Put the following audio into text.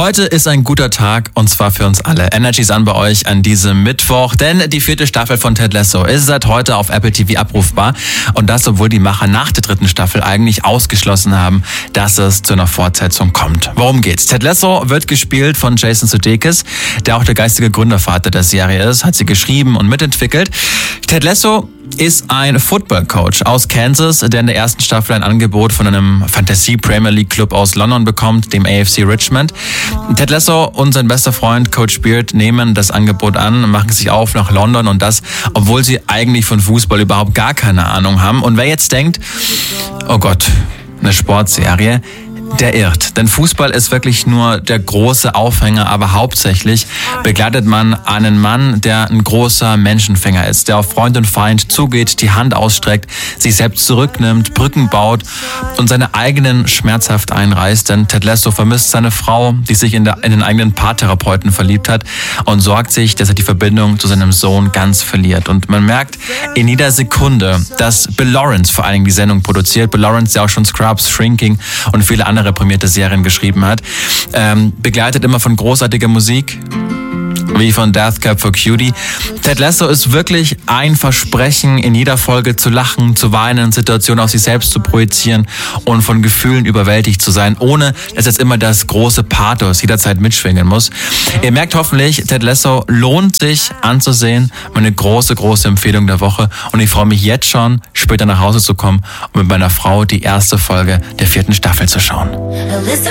Heute ist ein guter Tag und zwar für uns alle. Energy ist an bei euch an diesem Mittwoch, denn die 4. Staffel von Ted Lasso ist seit heute auf Apple TV abrufbar und das, obwohl die Macher nach der 3. Staffel eigentlich ausgeschlossen haben, dass es zu einer Fortsetzung kommt. Worum geht's? Ted Lasso wird gespielt von Jason Sudeikis, der auch der geistige Gründervater der Serie ist, hat sie geschrieben und mitentwickelt. Ted Lasso ist ein Football-Coach aus Kansas, der in der ersten Staffel ein Angebot von einem Fantasy-Premier-League-Club aus London bekommt, dem AFC Richmond. Ted Lasso und sein bester Freund Coach Beard nehmen das Angebot an, machen sich auf nach London und das, obwohl sie eigentlich von Fußball überhaupt gar keine Ahnung haben. Und wer jetzt denkt, oh Gott, eine Sportserie, der irrt. Denn Fußball ist wirklich nur der große Aufhänger, aber hauptsächlich begleitet man einen Mann, der ein großer Menschenfänger ist, der auf Freund und Feind zugeht, die Hand ausstreckt, sich selbst zurücknimmt, Brücken baut und seine eigenen schmerzhaft einreißt. Denn Ted Lasso vermisst seine Frau, die sich in den eigenen Paartherapeuten verliebt hat und sorgt sich, dass er die Verbindung zu seinem Sohn ganz verliert. Und man merkt in jeder Sekunde, dass Bill Lawrence vor allen Dingen die Sendung produziert. Bill Lawrence, der auch schon Scrubs, Shrinking und viele andere prämierte Serien geschrieben hat, begleitet immer von großartiger Musik, wie von Death Cab for Cutie. Ted Lasso ist wirklich ein Versprechen, in jeder Folge zu lachen, zu weinen, Situationen auf sich selbst zu projizieren und von Gefühlen überwältigt zu sein, ohne dass jetzt immer das große Pathos jederzeit mitschwingen muss. Ihr merkt hoffentlich, Ted Lasso lohnt sich anzusehen. Meine große, große Empfehlung der Woche. Und ich freue mich jetzt schon, später nach Hause zu kommen und mit meiner Frau die erste Folge der 4. Staffel zu schauen.